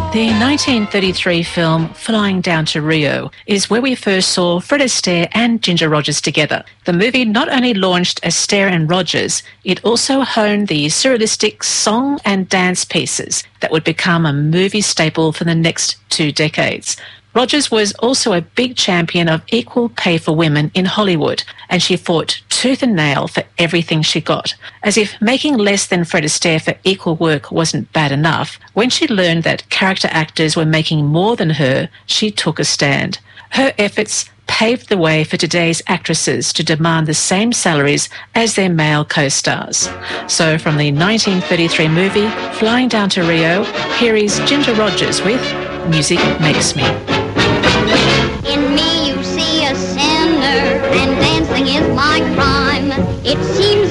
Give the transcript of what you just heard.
The 1933 film Flying Down to Rio is where we first saw Fred Astaire and Ginger Rogers together. The movie not only launched Astaire and Rogers, it also honed the surrealistic song and dance pieces that would become a movie staple for the next 2 decades. Rogers was also a big champion of equal pay for women in Hollywood, and she fought tooth and nail for everything she got. As if making less than Fred Astaire for equal work wasn't bad enough, when she learned that character actors were making more than her, she took a stand. Her efforts paved the way for today's actresses to demand the same salaries as their male co-stars. So from the 1933 movie Flying Down to Rio, here is Ginger Rogers with Music Makes Me. In me you see a sinner, and dancing is my crime. It seems